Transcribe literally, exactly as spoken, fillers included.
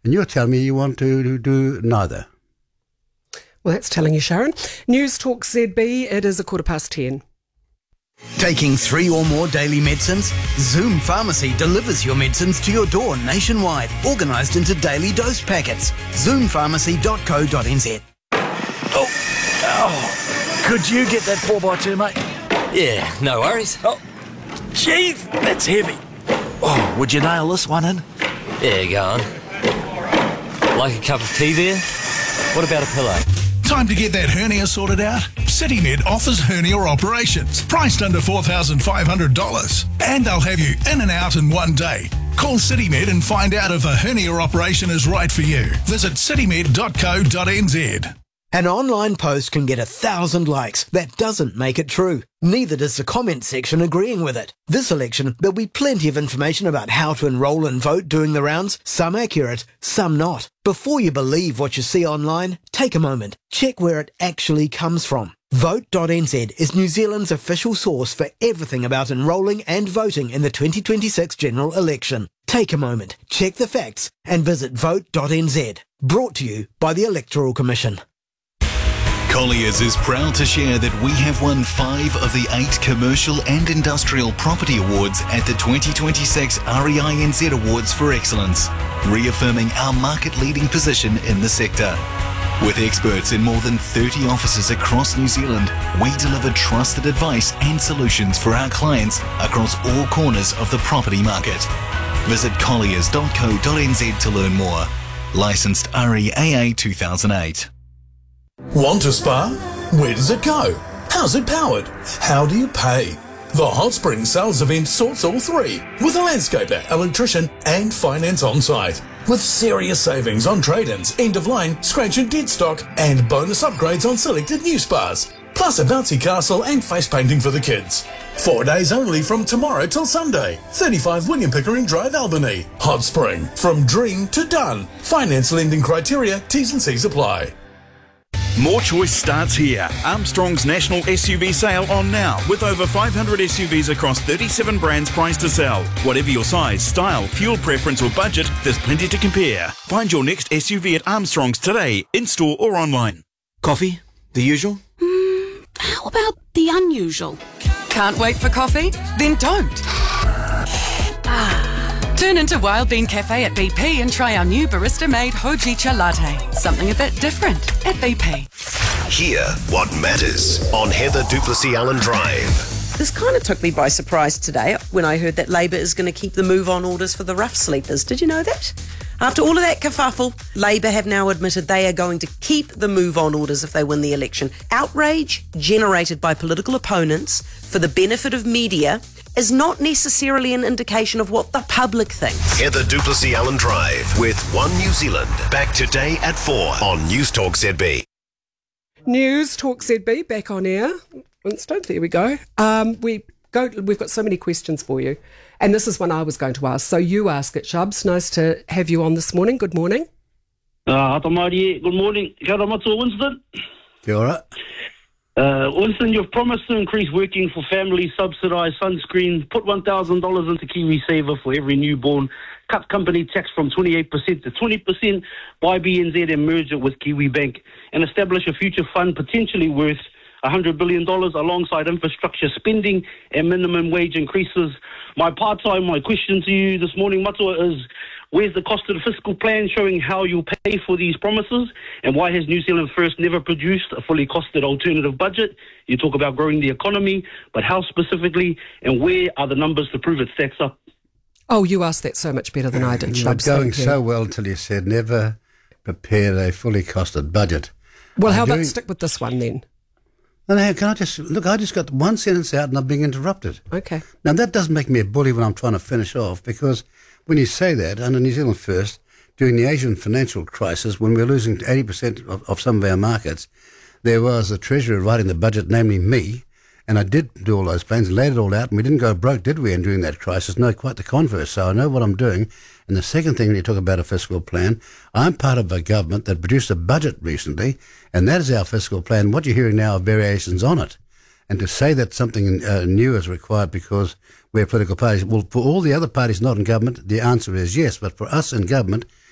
And you're telling me you want to do neither. Well, that's telling you, Sharon. News Talk Z B, it is a quarter past ten. Taking three or more daily medicines? Zoom Pharmacy delivers your medicines to your door nationwide, organised into daily dose packets. zoom pharmacy dot co dot n z. Oh, oh, could you get that four by two, mate? Yeah, no worries. Oh, jeez, that's heavy. Oh, would you nail this one in? Yeah, go on. Like a cup of tea there? What about a pillow? Time to get that hernia sorted out? CityMed offers hernia operations, priced under four thousand five hundred dollars. And they'll have you in and out in one day. Call CityMed and find out if a hernia operation is right for you. Visit city med dot co dot n z. An online post can get a thousand likes. That doesn't make it true. Neither does the comment section agreeing with it. This election, there'll be plenty of information about how to enrol and vote doing the rounds, some accurate, some not. Before you believe what you see online, take a moment. Check where it actually comes from. vote dot n z is New Zealand's official source for everything about enrolling and voting in the twenty twenty-six general election. Take a moment, check the facts, and visit vote dot n z. Brought to you by the Electoral Commission. Colliers is proud to share that we have won five of the eight commercial and industrial property awards at the twenty twenty-six R E I N Z Awards for Excellence, reaffirming our market-leading position in the sector. With experts in more than thirty offices across New Zealand, we deliver trusted advice and solutions for our clients across all corners of the property market. Visit colliers dot co dot n z to learn more. Licensed R E A A two thousand eight. Want a spa? Where does it go? How's it powered? How do you pay? The Hot Spring Sales event sorts all three, with a landscaper, electrician and finance on site. With serious savings on trade-ins, end-of-line, scratch and dead stock and bonus upgrades on selected new spas. Plus a bouncy castle and face painting for the kids. Four days only from tomorrow till Sunday. thirty-five William Pickering Drive, Albany. Hot Spring, from dream to done. Finance lending criteria, T's and C's apply. More choice starts here. Armstrong's national S U V sale on now, with over five hundred S U Vs across thirty-seven brands priced to sell. Whatever your size, style, fuel preference or budget, there's plenty to compare. Find your next S U V at Armstrong's today, in-store or online. Coffee? The usual? Mm, how about the unusual? Can't wait for coffee? Then don't. Ah. Turn into Wild Bean Cafe at B P and try our new barista-made Hojicha latte. Something a bit different at B P. Hear what matters on Heather Duplessis Allen Drive. This kind of took me by surprise today when I heard that Labour is going to keep the move-on orders for the rough sleepers. Did you know that? After all of that kerfuffle, Labour have now admitted they are going to keep the move-on orders if they win the election. Outrage generated by political opponents for the benefit of media is not necessarily an indication of what the public thinks. Heather Duplessis Allen Drive with One New Zealand. Back today at four on News Talk Z B. News Talk Z B back on air. Winston, there we go. Um, we go. We've got so many questions for you, and this is one I was going to ask. So you ask it, Shubs. Nice to have you on this morning. Good morning. Uh, good morning. Kia ora matua, Winston. Kia ora. Uh, Winston, you've promised to increase working for families, subsidise sunscreen, put one thousand dollars into KiwiSaver for every newborn, cut company tax from twenty-eight percent to twenty percent, buy B N Z and merge it with Kiwi Bank, and establish a future fund potentially worth one hundred billion dollars alongside infrastructure spending and minimum wage increases. My part-time, my question to you this morning, Matua, is where's the cost of the fiscal plan showing how you'll pay for these promises? And why has New Zealand First never produced a fully costed alternative budget? You talk about growing the economy, but how specifically, and where are the numbers to prove it stacks up? Oh, you asked that so much better than I did, You were Shubs. going so well until you said never prepare a fully costed budget. Well, I'm how doing... about stick with this one then? No, no, can I just, look, I just got one sentence out and I'm being interrupted. Okay. Now, that doesn't make me a bully when I'm trying to finish off, because when you say that, under New Zealand First, during the Asian financial crisis, when we were losing eighty percent of, of some of our markets, there was a treasurer writing the budget, namely me, and I did do all those plans, laid it all out, and we didn't go broke, did we, and during that crisis? No, quite the converse. So I know what I'm doing. And the second thing, when you talk about a fiscal plan, I'm part of a government that produced a budget recently, and that is our fiscal plan. What you're hearing now are variations on it. And to say that something uh, new is required because we're political parties, well, for all the other parties not in government, the answer is yes. But for us in government,